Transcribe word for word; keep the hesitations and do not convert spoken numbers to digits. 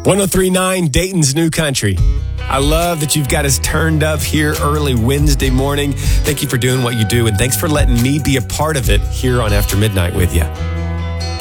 one oh three point nine Dayton's New Country. I love that you've got us turned up here early Wednesday morning. Thank you for doing what you do, and thanks for letting me be a part of it here on After Midnight with you.